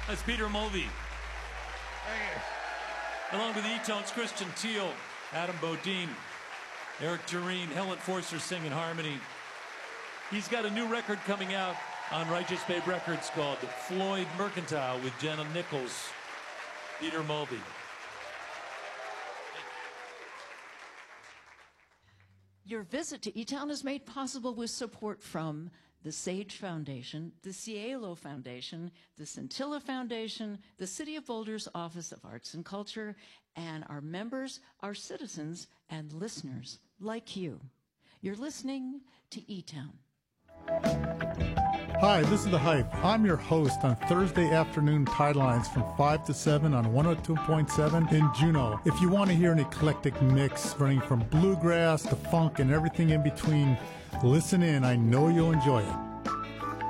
That's Peter Mulvey. Along with E-Tones, Christian Teal, Adam Bodine, Eric Tureen, Helen Forster sing in harmony. He's got a new record coming out on Righteous Babe Records called Floyd Mercantile with Jenna Nichols. Peter Mulvey. Your visit to E-Town is made possible with support from the Sage Foundation, the Cielo Foundation, the Scintilla Foundation, the City of Boulder's Office of Arts and Culture, and our members, our citizens, and listeners like you. You're listening to E-Town. Hi, this is The Hype. I'm your host on Thursday afternoon Tidelines from 5 to 7 on 102.7 in Juneau. If you want to hear an eclectic mix running from bluegrass to funk and everything in between, listen in. I know you'll enjoy it.